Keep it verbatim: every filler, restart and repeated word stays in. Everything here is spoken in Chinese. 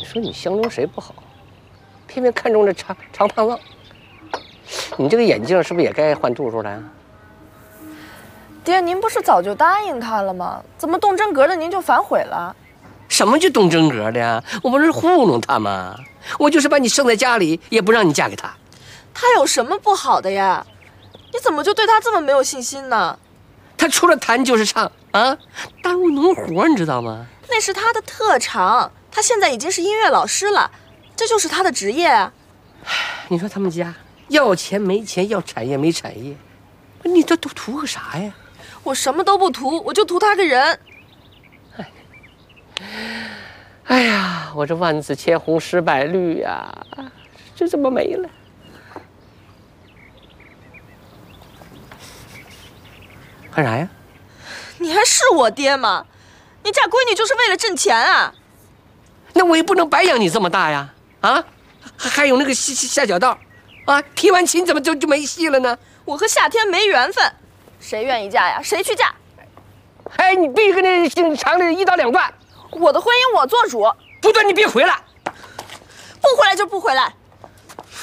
你说你相中谁不好，偏偏看中这长长胖子。你这个眼镜是不是也该换度数了呀？ 爹，您不是早就答应他了吗？怎么动真格的您就反悔了？ 什么就动真格的呀？我不是糊弄他吗？我就是把你生在家里，也不让你嫁给他。 他有什么不好的呀？你怎么就对他这么没有信心呢？ 他除了弹就是唱啊，耽误农活，你知道吗？ 那是他的特长，他现在已经是音乐老师了，这就是他的职业啊。 你说他们家要钱没钱，要产业没产业，你这都图个啥呀？ 我什么都不图，我就图他个人。 哎，哎呀，我这万紫千红十百绿呀，就这么没了。干啥呀？ 你还是我爹吗？你嫁闺女就是为了挣钱啊？ 那我也不能白养你这么大呀！啊，还有那个下下脚道，啊，提完亲怎么就就没戏了呢？ 我和夏天没缘分，谁愿意嫁呀？谁去嫁？ 哎，你必须跟那姓常的一刀两断。 我的婚姻我做主。 不断，你别回来。 不回来就不回来。